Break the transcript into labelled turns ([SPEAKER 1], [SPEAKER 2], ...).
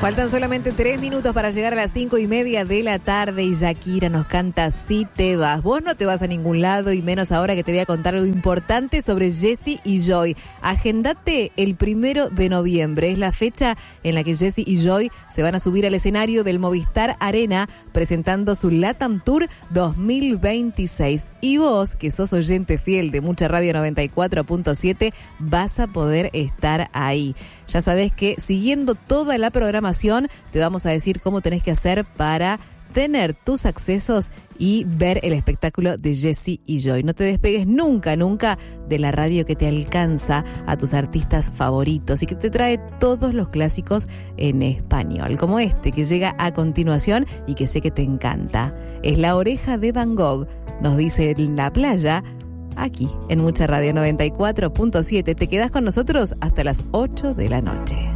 [SPEAKER 1] Faltan solamente 3 minutos para llegar a las 5:30 de la tarde y Shakira nos canta Si te vas. Vos no te vas a ningún lado y menos ahora que te voy a contar algo importante sobre Jessie y Joy. Agendate el 1 de noviembre. Es la fecha en la que Jessie y Joy se van a subir al escenario del Movistar Arena presentando su Latam Tour 2026. Y vos, que sos oyente fiel de Mucha Radio 94.7, vas a poder estar ahí. Ya sabés que siguiendo toda la programación te vamos a decir cómo tenés que hacer para tener tus accesos y ver el espectáculo de Jessie y Joy. No te despegues nunca, nunca de la radio que te alcanza a tus artistas favoritos y que te trae todos los clásicos en español, como este que llega a continuación y que sé que te encanta. Es La Oreja de Van Gogh, nos dice en la playa, aquí en Mucha Radio 94.7. Te quedás con nosotros hasta las 8 de la noche.